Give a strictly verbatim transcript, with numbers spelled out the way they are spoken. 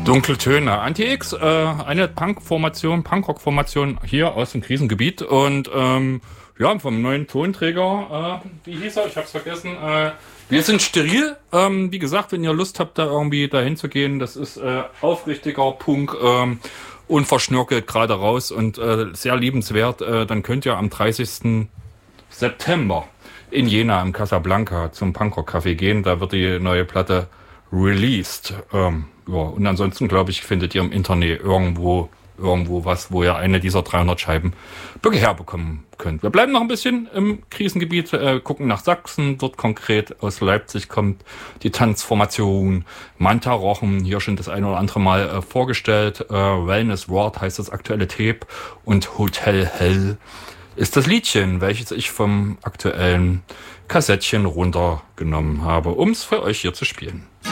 Dunkle Töne. Anti-X, äh, eine Punk-Formation, Punkrock-Formation hier aus dem Krisengebiet und ähm, ja, vom neuen Tonträger, äh, wie hieß er? Ich hab's vergessen. Äh, wir sind steril. Ähm, wie gesagt, wenn ihr Lust habt, da irgendwie dahin zu gehen, das ist äh, aufrichtiger Punk, ähm, unverschnörkelt gerade raus und äh, sehr liebenswert. Äh, dann könnt ihr am dreißigsten September in Jena im Casablanca zum Punkrock-Café gehen. Da wird die neue Platte released. Ähm, ja, und ansonsten, glaube ich, findet ihr im Internet irgendwo irgendwo was, wo ihr eine dieser dreihundert Scheiben herbekommen könnt. Wir bleiben noch ein bisschen im Krisengebiet, äh, gucken nach Sachsen. Dort konkret aus Leipzig kommt die Tanzformation Manta Rochen. Hier schon das eine oder andere Mal äh, vorgestellt. Äh, Wellness Ward heißt das aktuelle Tape und Hotel Hell ist das Liedchen, welches ich vom aktuellen Kassettchen runtergenommen habe, um es für euch hier zu spielen.